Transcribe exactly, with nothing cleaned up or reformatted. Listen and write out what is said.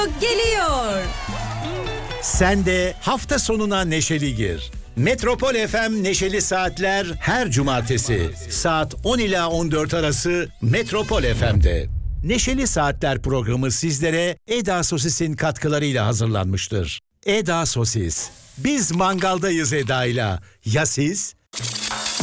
geliyor. Sen de hafta sonuna neşeli gir. Metropol F M Neşeli Saatler her cumartesi saat on ila on dört arası Metropol F M'de. Neşeli Saatler programı sizlere Eda Sosis'in katkılarıyla hazırlanmıştır. Eda Sosis. Biz mangaldayız Eda'yla. Ya siz?